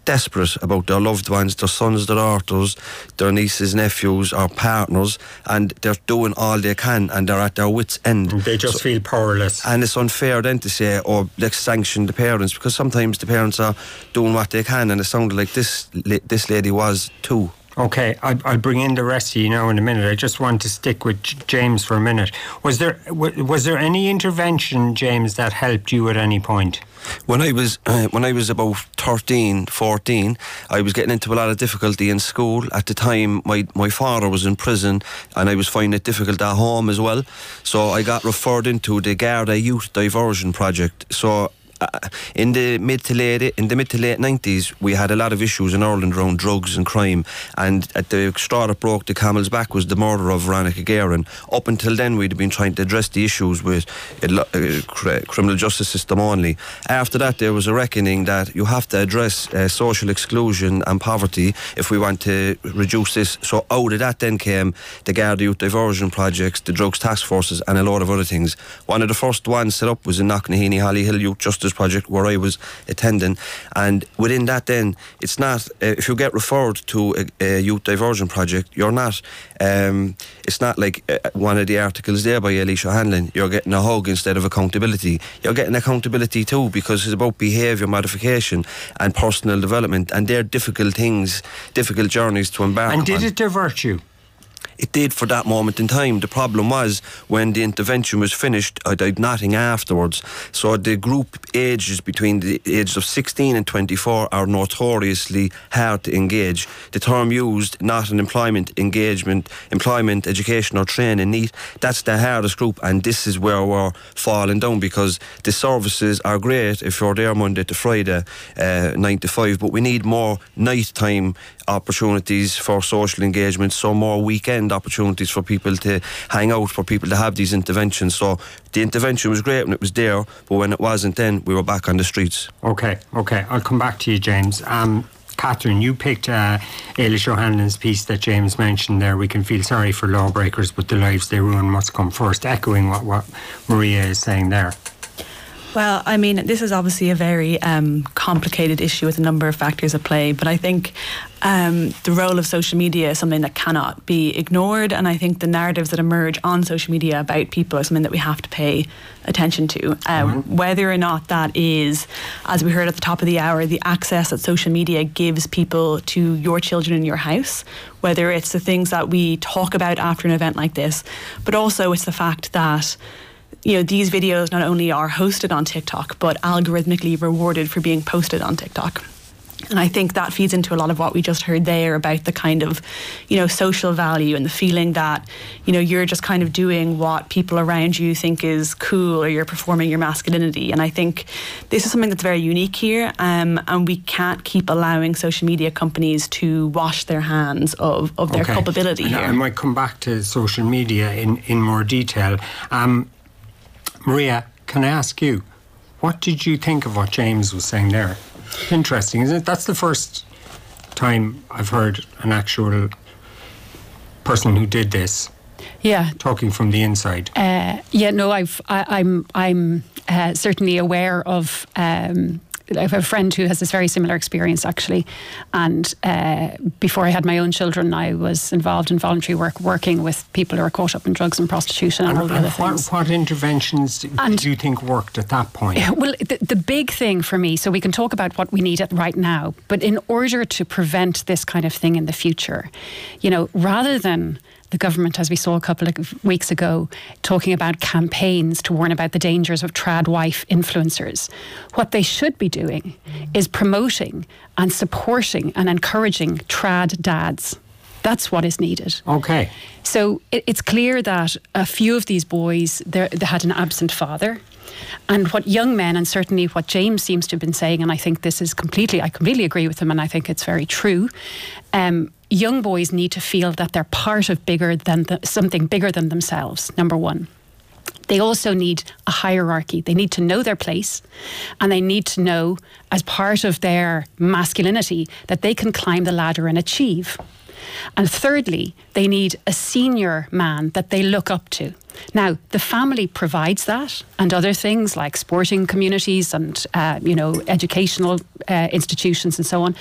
desperate about their loved ones, their sons, their daughters, their nieces, nephews, or partners, and they're doing all they can, and they're at their wits' end. They just feel powerless. And it's unfair then to say, oh, let's sanction the parents, because sometimes the parents are doing what they can, and it sounded like this lady was too. Okay, I'll bring in the rest of you now in a minute. I just want to stick with James for a minute. Was there any intervention, James, that helped you at any point? When I was about 13, 14, I was getting into a lot of difficulty in school. At the time, my father was in prison, and I was finding it difficult at home as well. So I got referred into the Garda Youth Diversion Project. So in the mid to late 90s, we had a lot of issues in Ireland around drugs and crime, and at the straw that broke the camel's back was the murder of Veronica Guerin. Up until then, we'd been trying to address the issues with criminal justice system only. After that, there was a reckoning that you have to address social exclusion and poverty if we want to reduce this. So out of that then came the Garda Youth Diversion Projects, the Drugs Task Forces, and a lot of other things. One of the first ones set up was in Knocknaheeny Hollyhill Youth Justice Project, where I was attending, and within that then it's not if you get referred to a youth diversion project, you're not it's not like one of the articles there by Elisha Hanlon, you're getting a hug instead of accountability. You're getting accountability too, because it's about behaviour modification and personal development, and they're difficult things, difficult journeys to embark on. And did it divert you? It did for that moment in time. The problem was when the intervention was finished, I did nothing afterwards. So the group ages between the ages of 16 and 24 are notoriously hard to engage. The term used, not an employment, education or training need, that's the hardest group, and this is where we're falling down, because the services are great if you're there Monday to Friday, 9 to 5, but we need more nighttime opportunities for social engagement, so more weekend opportunities for people to hang out, for people to have these interventions. So the intervention was great when it was there, but when it wasn't, then we were back on the streets. Okay, I'll come back to you, James. Catherine, you picked Eilish O'Hanlon's piece that James mentioned there. We can feel sorry for lawbreakers, but the lives they ruin must come first, echoing what Maria is saying there. Well, I mean, this is obviously a very complicated issue with a number of factors at play, but I think the role of social media is something that cannot be ignored, and I think the narratives that emerge on social media about people are something that we have to pay attention to. Whether or not that is, as we heard at the top of the hour, the access that social media gives people to your children in your house, whether it's the things that we talk about after an event like this, but also it's the fact that these videos not only are hosted on TikTok, but algorithmically rewarded for being posted on TikTok. And I think that feeds into a lot of what we just heard there about the kind of, social value and the feeling that, you're just kind of doing what people around you think is cool, or you're performing your masculinity. And I think this is something that's very unique here, and we can't keep allowing social media companies to wash their hands of their culpability here. I might come back to social media in more detail. Maria, can I ask you, what did you think of what James was saying there? Interesting, isn't it? That's the first time I've heard an actual person who did this. Yeah. Talking from the inside. I'm certainly aware of. I have a friend who has this very similar experience, actually. And before I had my own children, I was involved in voluntary work, working with people who are caught up in drugs and prostitution and all the other things. What interventions do you think worked at that point? Well, the big thing for me, so we can talk about what we need right now, but in order to prevent this kind of thing in the future, rather than the government, as we saw a couple of weeks ago, talking about campaigns to warn about the dangers of trad wife influencers. What they should be doing is promoting and supporting and encouraging trad dads. That's what is needed. Okay. So it's clear that a few of these boys, they had an absent father. And what young men, and certainly what James seems to have been saying, and I think this is I completely agree with him, and I think it's very true, young boys need to feel that they're part of something bigger than themselves, number one. They also need a hierarchy. They need to know their place, and they need to know, as part of their masculinity, that they can climb the ladder and achieve. And thirdly, they need a senior man that they look up to. Now, the family provides that, and other things like sporting communities and, educational institutions and so on.